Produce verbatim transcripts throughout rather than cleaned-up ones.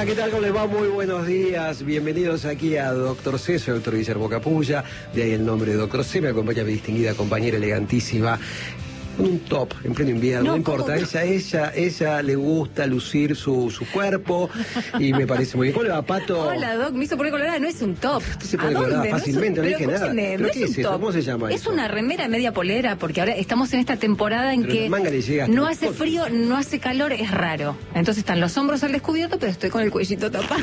¿qué tal? ¿Cómo les va? Muy buenos días. Bienvenidos aquí a Doctor C. Soy el doctor Guillermo Capulla. De ahí el nombre de Doctor C. Me acompaña mi distinguida compañera elegantísima. Con un top en pleno invierno, no, no importa, ella, ella, ella le gusta lucir su, su cuerpo y me parece muy bien. ¿Cómo le va, Pato? Hola, Doc, me hizo poner colorada, no es un top. Usted se pone colorada fácilmente, no, es un, no dije nada. ¿Pero no qué es, es un eso? top? ¿Cómo se llama es eso? Es una remera media polera, porque ahora estamos en esta temporada en pero que manga le llega no hace frío, no hace calor, es raro. Entonces están los hombros al descubierto, pero estoy con el cuellito tapado.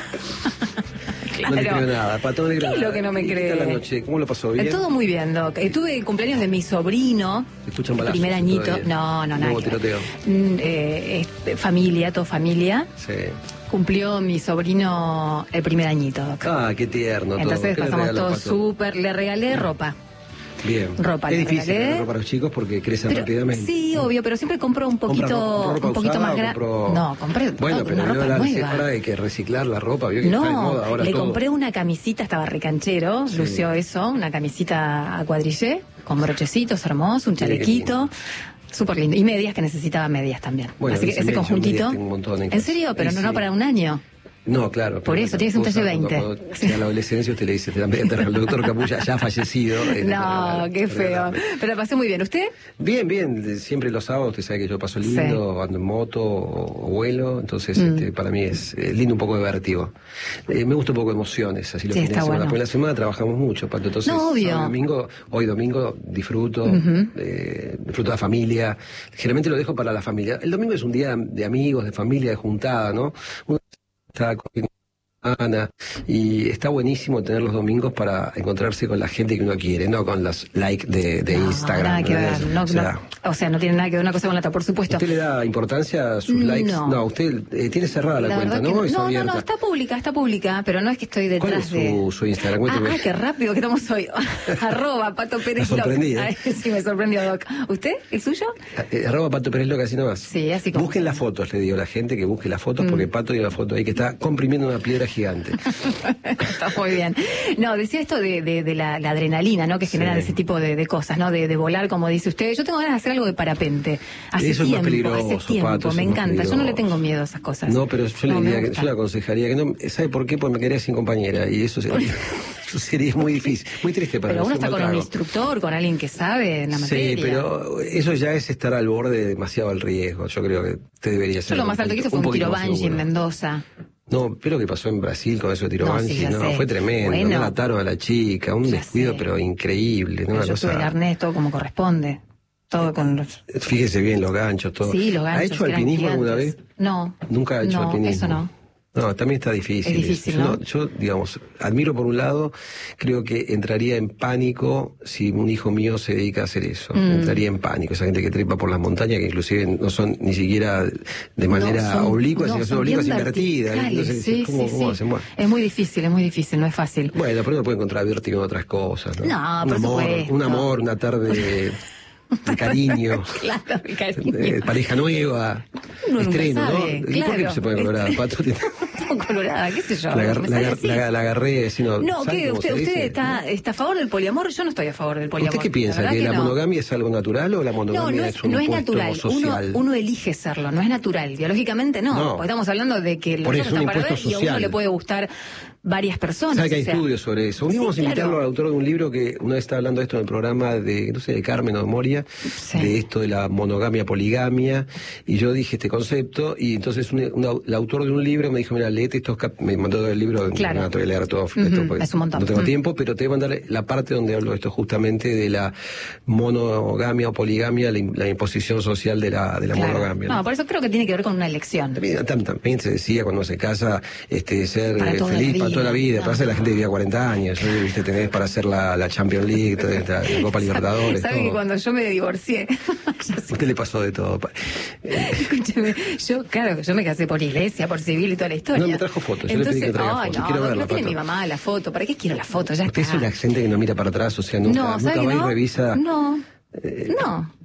Claro. No le creo nada, Pato, no le creo ¿Qué es nada. lo que no me cree? ¿Qué tal la noche? ¿Cómo lo pasó? ¿Bien? Todo muy bien, Doc. Eh, tuve el cumpleaños de mi sobrino. ¿Escuchan balazos? Primer añito. Todavía. No, no, nada. Nuevo tiroteo. Mm, eh, eh, familia, todo familia. Sí. Cumplió mi sobrino el primer añito, Doc. Ah, qué tierno. Entonces todo. pasamos todo súper. Le regalé ropa. Bien. Ropa, es le difícil regalé. ropa para los chicos porque crecen Pero, rápidamente. Sí, obvio, pero siempre compro un poquito, ro ropa un poquito usada, más grande. compró... No, compré bueno, no, pero una ropa la nueva. Ahora hay que reciclar la ropa, vio que no, está de moda ahora le todo. compré una camisita, estaba recanchero, sí. Lució eso, una camisita a cuadrillé, con brochecitos hermosos, un chalequito. Súper lindo. Y medias, que necesitaba medias también. Bueno, así que ese conjuntito. Un montón en, ¿En serio? Pero no, sí. no para un año. No, claro. Por eso, tienes un talle veinte. Cuando, cuando sí. a la adolescencia usted le dice, te el doctor Capulla ya fallecido. No, qué feo. Pero la pasé muy bien. ¿Usted? Bien, bien. Siempre los sábados, usted sabe que yo paso lindo, sí. ando en moto o, o vuelo. Entonces, mm. este, para mí es eh, lindo un poco de vértigo. Eh, me gusta un poco de emociones, así los sí, fines de semana. Bueno. Porque en la semana trabajamos mucho, Pato. Entonces, no, obvio. domingo, hoy domingo disfruto, uh-huh. eh, disfruto de la familia. Generalmente lo dejo para la familia. El domingo es un día de amigos, de familia, de juntada, ¿no? Uno está con Ana, y está buenísimo tener los domingos para encontrarse con la gente que uno quiere, no con los likes de, de no, Instagram. Nada que ver. No, o, sea, no, o sea, no tiene nada que ver una cosa con la otra, por supuesto. ¿Usted le da importancia a sus likes? No, no usted eh, tiene cerrada la, la cuenta, ¿no? No, ¿Es no, abierta? no, está pública, está pública, pero no es que estoy detrás ¿Cuál es su, de... su Instagram? Cuénteme. Ah, ah, qué rápido que estamos hoy. Arroba Pato Pérez Loca. Ay, sí, me sorprendió, Doc. ¿Usted? ¿El suyo? Eh, arroba Pato Pérez Loca, así nomás. Sí, así como... Busquen las fotos, le digo a la gente que busque las fotos, mm. porque Pato tiene una foto ahí que está comprimiendo una piedra gigante. Está muy bien. No, decía esto de, de, de la, la adrenalina, ¿no? Que generan sí. ese tipo de, de cosas, ¿no? De, de volar, como dice usted. Yo tengo ganas de hacer algo de parapente. Hace eso tiempo, es más peligroso, hace tiempo, Pato, me encanta. Yo no le tengo miedo a esas cosas. No, pero yo no, le diría que, yo le aconsejaría que no. ¿Sabe por qué? Porque me quedaría sin compañera y eso sería, eso sería muy difícil, muy triste para mí. Pero uno está con trago. un instructor, con alguien que sabe en la materia. Sí, pero eso ya es estar al borde de demasiado el riesgo. Yo creo que usted debería ser. Yo lo más alto que hice fue un, un tiro bungee en Mendoza. No, pero que pasó en Brasil con eso de tiro no, bungee, sí, no, sé. fue tremendo, bueno, no mataron a la chica, un descuido sé. pero increíble, ¿no? Pero Una yo cosa... tuve el arnés todo como corresponde, todo con los... Fíjese bien los ganchos, todo. Sí, los ganchos. ¿Ha hecho alpinismo alguna vez? No. Nunca ha hecho no, alpinismo. eso no. No, también está difícil. Es difícil, yo, ¿no? yo, digamos, admiro por un lado, creo que entraría en pánico si un hijo mío se dedica a hacer eso. Mm. Entraría en pánico. Esa gente que trepa por las montañas, que inclusive no son ni siquiera de manera no, son, oblicua, no, sino son oblicuas invertidas. Entonces, sí, ¿cómo, sí, cómo sí. hacen? Bueno. Es muy difícil, es muy difícil, no es fácil. Bueno, pero uno puede encontrar vértigo en otras cosas, ¿no? No, un por amor, supuesto. Un amor, una tarde... de cariño, claro, de cariño. De pareja nueva, uno estreno, sabe, ¿no? Claro. ¿Y por qué se pone colorada, Pato? colorada, qué sé yo. La, agar, la, agar, la, la agarré, sino, no, ¿qué? ¿Usted, usted está, está a favor del poliamor? Yo no estoy a favor del poliamor. ¿Usted qué piensa? ¿Que, que la no. monogamia es algo natural o la monogamia no, no es, es un no es impuesto natural. social? Uno, uno elige serlo, no es natural. Biológicamente no, no. porque estamos hablando de que los dos están para ver social. y a uno le puede gustar varias personas. ¿Sabe que hay o sea, estudios sobre eso? Unimos sí, a invitarlo claro. al autor de un libro que una vez estaba hablando de esto en el programa de, no sé, de Carmen o de Moria, sí. de esto de la monogamia, poligamia, y yo dije este concepto, y entonces un, una, el autor de un libro me dijo, mira, léete estos cap me mandó el libro, claro. no te voy a leer todo, uh-huh. esto, pues, es un montón. no tengo uh-huh. tiempo, pero te voy a mandar la parte donde hablo de esto justamente de la monogamia o poligamia, la, la imposición social de la, de la claro. monogamia. No, por eso creo que tiene que ver con una elección. También, también se decía cuando se casa, este, ser para feliz para toda la vida, no. para ser la gente vivía cuarenta años, ¿no? Viste, tenés para hacer la, la Champions League, la, la Copa Libertadores. ¿Sabe todo. que cuando yo me divorcié? ¿Usted le pasó de todo? Escúcheme, yo, claro, yo me casé por iglesia, por civil y toda la historia. No, me trajo fotos, yo Entonces, le pedí que traiga oh, fotos, no, quiero no, verla, no tiene Pato. mi mamá la foto, ¿para qué quiero la foto? Ya Usted está. es la gente que no mira para atrás, o sea, nunca, no, nunca va no? y revisa... No, Eh, no.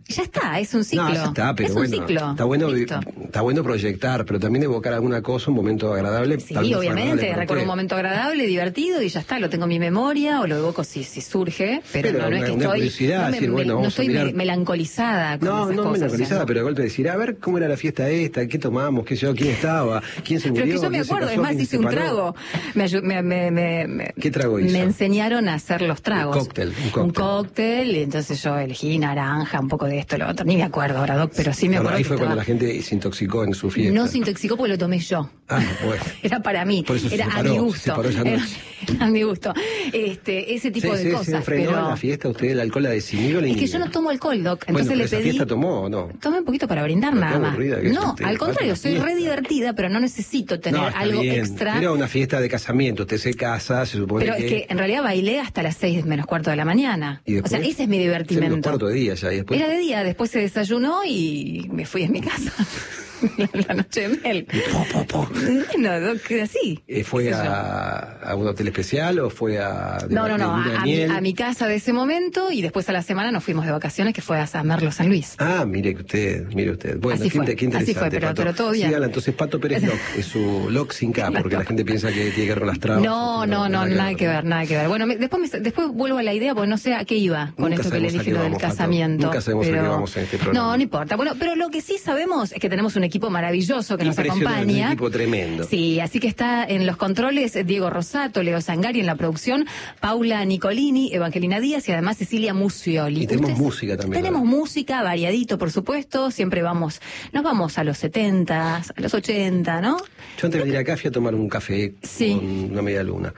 Ya está, es un ciclo. No, ya está, pero es bueno, un ciclo. Está bueno, Listo. está bueno proyectar, pero también evocar alguna cosa, un momento agradable. Sí, tal vez obviamente, agradable recuerdo un momento agradable, divertido y ya está, lo tengo en mi memoria o lo evoco si, si surge, pero, Pero no, no es una- que una estoy, curiosidad, no, me- decir, me- bueno, no vamos a estoy mirar- me- melancolizada con No, esas no cosas. melancolizada, o sea, no. pero de golpe decir, a ver cómo era la fiesta esta, qué tomamos, qué sé yo, quién estaba, quién se murió. Pero es que yo me quién se acuerdo, casó, es más, quién hice se un separó. trago. Me, ayu- me, me, me- me- ¿Qué trago hizo? Me enseñaron a hacer los tragos. Un cóctel, un cóctel. Un cóctel, y entonces yo elegí naranja, un poco de esto, lo otro. Ni me acuerdo ahora, Doc, pero sí me Bueno, acuerdo. ahí que fue cuando estaba- la gente se intoxicó en su fiesta. No se intoxicó porque lo tomé yo. Ah, bueno. Era para mí, Por eso se era a separó, mi se gusto. separó esa Era, noche. era a mi gusto. Este, ese tipo Sí, de sí, cosas. se frenó pero... en la fiesta, usted el alcohol la desinhibió. Es que yo no tomo alcohol, Doc. Entonces Bueno, pero le esa pedí. fiesta tomó o no? Tomé un poquito para brindar Pero nada qué más. aburrida que es No, usted, al contrario, falta soy una re fiesta. divertida, pero no necesito tener No, está algo bien. extra. Era una fiesta de casamiento, usted se casa, se supone Pero que... es que en realidad bailé hasta las seis menos cuarto de la mañana. ¿Y O sea, después? ese es mi Los divertimento. cuartos de día ya, y después... Era de día, después se desayunó y me fui a mi casa. la, la noche de miel. Po, po, po. Bueno, Doc, así. Eh, ¿Fue qué sé yo. a, a un hotel especial o fue a... de- No, no, de no, luna de a, a mi, miel? a mi casa de ese momento y después a la semana nos fuimos de vacaciones que fue a San Merlo, San Luis. Ah, mire usted, mire usted. Bueno, Así qué, fue, inte- qué así interesante, fue, pero- Pato. pero todo bien. Sígala, entonces Pato Pérez Loc, es su Loc sin K, porque la gente piensa que tiene que ver con las trabas. No, no, no, nada que ver, nada que ver. Bueno, me- después, me- después vuelvo a la idea porque no sé a qué iba con Nunca esto que le sabemos a dije qué lo del vamos, Pato. casamiento. Nunca sabemos a qué pero- vamos en este programa. No, no importa. Bueno, pero lo que sí sabemos es que tenemos un equipo maravilloso que nos Impresionante, acompaña. un equipo tremendo. Sí, así que está en los controles Diego Rosato, Leo Zangari en la producción, Paula Nicolini, Evangelina Díaz y además Cecilia Mucioli. Y tenemos Ustedes- música también, Tenemos ¿verdad? música, variadito, por supuesto. Siempre vamos, nos vamos a los setenta, a los ochenta, ¿no? Yo antes de venir acá fui a tomar un café Sí. con una media luna.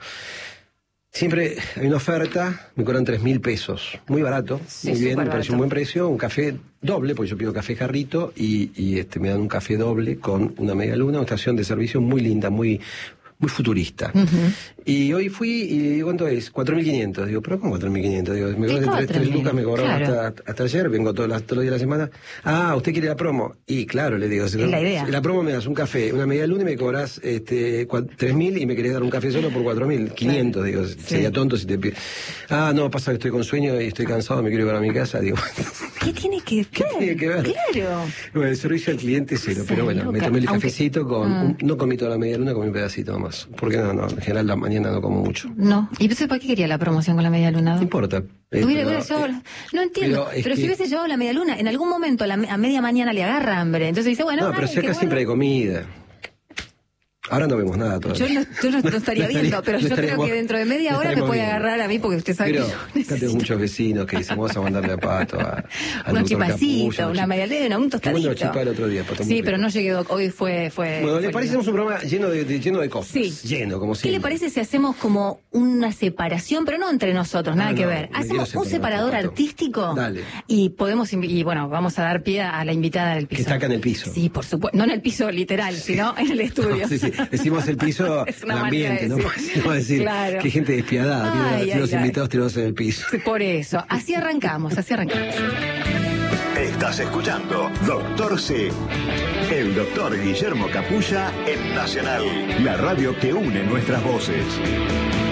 Siempre hay una oferta, me cobran tres mil pesos. Muy barato, Sí, muy bien, súper me pareció barato. un buen precio. Un café doble, porque yo pido café jarrito y, y este me dan un café doble con una media luna, una estación de servicio muy linda, muy muy futurista. Y hoy fui y digo, ¿cuánto es? cuatro mil quinientos. Digo, ¿pero cómo cuatro mil quinientos? Digo, me ¿Qué cobran tres, cuatro mil? tres lucas, me cobraron Claro. hasta, hasta ayer, vengo todos los, todos los días de la semana. Ah, ¿usted quiere la promo? Y claro, le digo, si Es la idea. la promo me das un café, una media luna y me cobras este, tres mil y me querés dar un café solo por cuatro mil, quinientos, digo, sería tonto si te pido. Ah, no, pasa que estoy con sueño y estoy cansado, me quiero ir para mi casa, digo, ¿Qué tiene que, ¿qué tiene que ver? Claro. Bueno, el servicio al cliente es cero, Esa pero bueno, me loca. tomé el Aunque- cafecito con, Ah. un- no comí toda la media luna, comí un pedacito nomás, porque no, no, en general la mañana no como mucho. No. ¿Y entonces para qué quería la promoción con la media luna? No importa. eh, Hubiera- pero, hubiera llevado- eh, no entiendo, pero es pero, si que- hubiese llevado la media luna, en algún momento a, la, a media mañana le agarra hambre. Entonces dice, bueno, no, ay, pero si qué acá bueno. siempre hay comida. Ahora no vemos nada todavía. Yo no, yo no- no estaría viendo, pero no yo creo estaríamos- que dentro de media no hora me estaríamos puede viendo. agarrar a mí porque usted sabe Pero que yo acá tengo necesito muchos vecinos que dicen, vamos a mandarle a Pato, a, al unos doctor Capullo, chipacitos, unos una chip- media luna, un Qué tostadito. bueno chipar el otro día, Pato, muy Sí, rico. pero no llegué, Doc. Hoy fue... fue Bueno, ¿le fue parece lindo. un programa lleno de, de- lleno de cosas? Sí. Lleno, como ¿Qué siempre. le parece si hacemos como una separación, pero no entre nosotros, nada Ah, que no, ver? me Hacemos quiero un separar, separador Pato. artístico Dale. y podemos, invi- y bueno, vamos a dar pie a la invitada del piso. Que está acá en el piso. Sí, por supuesto. No en el piso literal, sino en el estudio. Sí, sí. Decimos el piso, Es el una manera de ambiente, no decir. podemos decir Claro. que gente despiadada, tiene- Ay, tiene ay, los ay. invitados tirados en el piso. Por eso. Así arrancamos, así arrancamos. Estás escuchando Doctor C. El doctor Guillermo Capulla en Nacional, la radio que une nuestras voces.